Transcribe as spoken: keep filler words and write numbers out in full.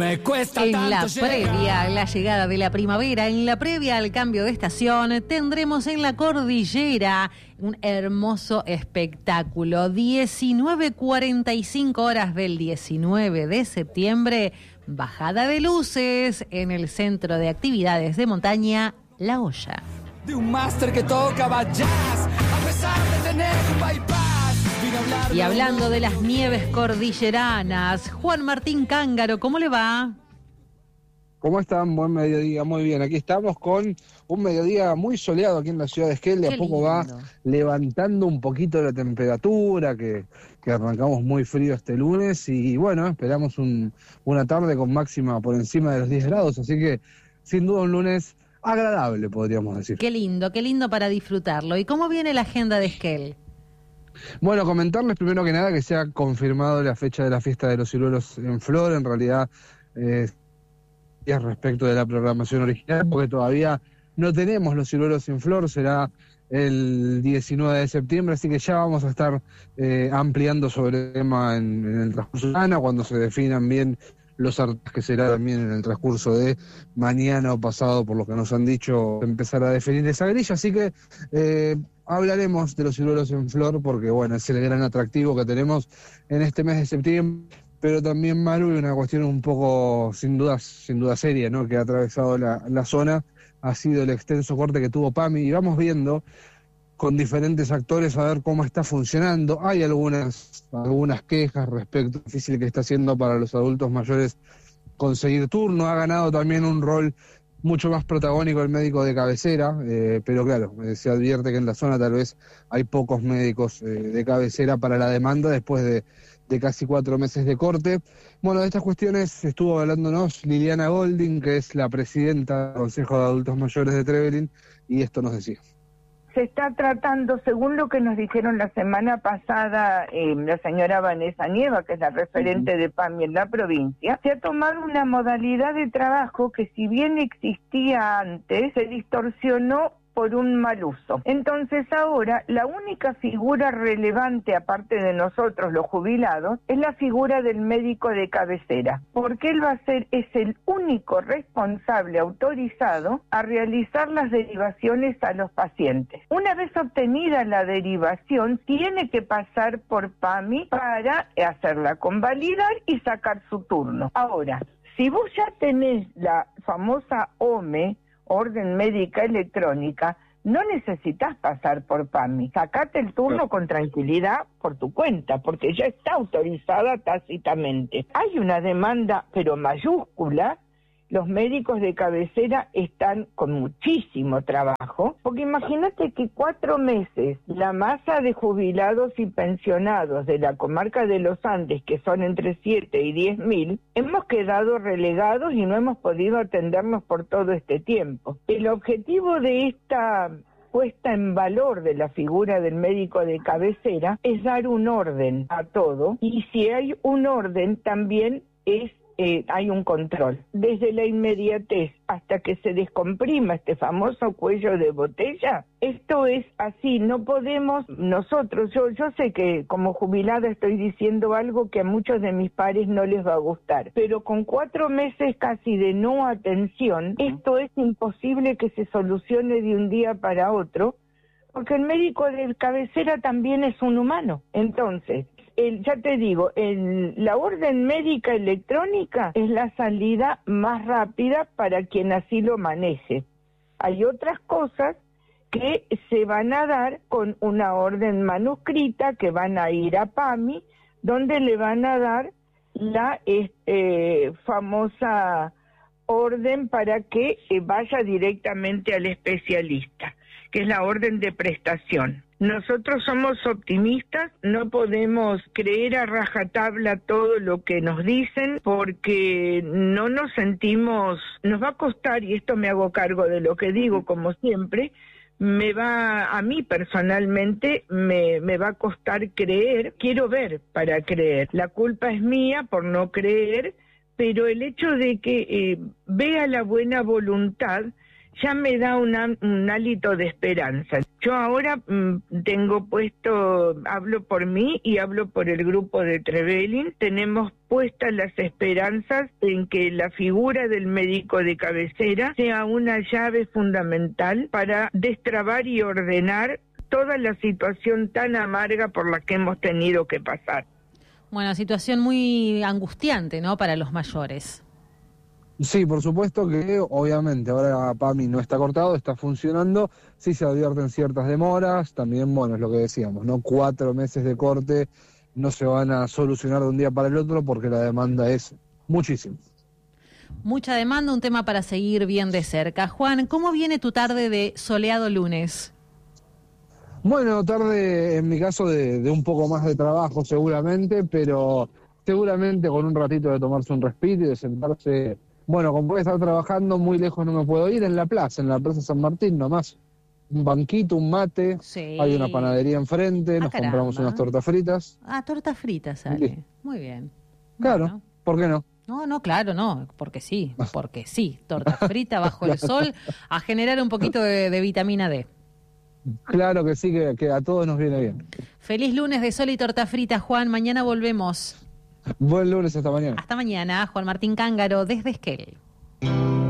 Me cuesta En tanto la llegar. previa a la llegada de la primavera, en la previa al cambio de estación, tendremos en la cordillera un hermoso espectáculo. diecinueve cuarenta y cinco horas del diecinueve de septiembre, bajada de luces en el Centro de Actividades de Montaña La Hoya. De un máster que tocaba jazz, a pesar de tener un bypass. Vine a hablar Y de hablando un- de las nieves cordilleranas, Juan Martín Cángaro, ¿cómo le va? ¿Cómo están? Buen mediodía, muy bien. Aquí estamos con un mediodía muy soleado aquí en la ciudad de Esquel. De Qué a poco va lindo. levantando un poquito la temperatura, que, que arrancamos muy frío este lunes. Y bueno, esperamos un, una tarde con máxima por encima de los diez grados. Así que sin duda un lunes agradable, podríamos decir. Qué lindo, qué lindo para disfrutarlo. ¿Y cómo viene la agenda de Esquel? Bueno, comentarles primero que nada que se ha confirmado la fecha de la fiesta de los ciruelos en flor. En realidad, eh, es respecto de la programación original, porque todavía no tenemos los ciruelos en flor, será el diecinueve de septiembre, así que ya vamos a estar eh, ampliando sobre el tema en, en el transcurso de mañana, cuando se definan bien los artes, que será también en el transcurso de mañana o pasado, por lo que nos han dicho, empezar a definir esa grilla, así que eh, hablaremos de los ciruelos en flor, porque bueno, es el gran atractivo que tenemos en este mes de septiembre. Pero también, Maru, una cuestión un poco, sin duda, sin duda seria, ¿no?, que ha atravesado la, la zona, ha sido el extenso corte que tuvo PAMI, y vamos viendo con diferentes actores a ver cómo está funcionando. Hay algunas, algunas quejas respecto a lo difícil que está siendo para los adultos mayores conseguir turno. Ha ganado también un rol mucho más protagónico el médico de cabecera, eh, pero claro, eh, se advierte que en la zona tal vez hay pocos médicos eh, de cabecera para la demanda después de de casi cuatro meses de corte. Bueno, de estas cuestiones estuvo hablándonos Liliana Golding, que es la presidenta del Consejo de Adultos Mayores de Trevelin, y esto nos decía. Se está tratando, según lo que nos dijeron la semana pasada, eh, la señora Vanessa Nieva, que es la referente de PAMI en la provincia, se ha tomado una modalidad de trabajo que, si bien existía antes, se distorsionó por un mal uso. Entonces ahora la única figura relevante, aparte de nosotros los jubilados, es la figura del médico de cabecera, porque él va a ser, es el único responsable autorizado a realizar las derivaciones a los pacientes. Una vez obtenida la derivación, tiene que pasar por PAMI para hacerla convalidar y sacar su turno. Ahora, si vos ya tenés la famosa O M E, Orden Médica Electrónica, no necesitas pasar por PAMI. Sacate el turno con tranquilidad por tu cuenta, porque ya está autorizada tácitamente. Hay una demanda, pero mayúscula. Los médicos de cabecera están con muchísimo trabajo, porque imagínate que cuatro meses la masa de jubilados y pensionados de la comarca de los Andes, que son entre siete y diez mil, hemos quedado relegados y no hemos podido atendernos por todo este tiempo. El objetivo de esta puesta en valor de la figura del médico de cabecera es dar un orden a todo, y si hay un orden también es Eh, hay un control. Desde la inmediatez hasta que se descomprima este famoso cuello de botella, esto es así. No podemos nosotros, yo, yo sé que como jubilada estoy diciendo algo que a muchos de mis pares no les va a gustar, pero con cuatro meses casi de no atención, esto es imposible que se solucione de un día para otro, porque el médico de cabecera también es un humano. Entonces, El, ya te digo, el, la orden médica electrónica es la salida más rápida para quien así lo maneje. Hay otras cosas que se van a dar con una orden manuscrita, que van a ir a PAMI, donde le van a dar la eh, famosa orden para que eh, vaya directamente al especialista, que es la orden de prestación. Nosotros somos optimistas, no podemos creer a rajatabla todo lo que nos dicen, porque no nos sentimos, nos va a costar, y esto me hago cargo de lo que digo como siempre, me va, a mí personalmente, me, me va a costar creer, quiero ver para creer. La culpa es mía por no creer, pero el hecho de que eh, vea la buena voluntad ya me da una, un hálito de esperanza. Yo ahora mmm, tengo puesto, hablo por mí y hablo por el grupo de Trevelin, tenemos puestas las esperanzas en que la figura del médico de cabecera sea una llave fundamental para destrabar y ordenar toda la situación tan amarga por la que hemos tenido que pasar. Bueno, situación muy angustiante, ¿no?, para los mayores. Sí, por supuesto que obviamente ahora PAMI no está cortado, está funcionando, sí se advierten ciertas demoras, también, bueno, es lo que decíamos, ¿no? Cuatro meses de corte no se van a solucionar de un día para el otro porque la demanda es muchísima. Mucha demanda, un tema para seguir bien de cerca. Juan, ¿cómo viene tu tarde de soleado lunes? Bueno, tarde en mi caso de, de un poco más de trabajo seguramente, pero seguramente con un ratito de tomarse un respiro y de sentarse. Bueno, como puede estar trabajando, muy lejos no me puedo ir, en la plaza, en la Plaza San Martín nomás. Un banquito, un mate, sí. Hay una panadería enfrente, ah, nos caramba. compramos unas tortas fritas. Ah, tortas fritas sale, sí. Muy bien. Claro, bueno. ¿Por qué no? No, no, claro, no, porque sí, porque sí. Torta frita bajo el sol a generar un poquito de, de vitamina D. Claro que sí, que, que a todos nos viene bien. Feliz lunes de sol y torta frita, Juan. Mañana volvemos. Buen lunes, hasta mañana. Hasta mañana, Juan Martín Cángaro, desde Esquel.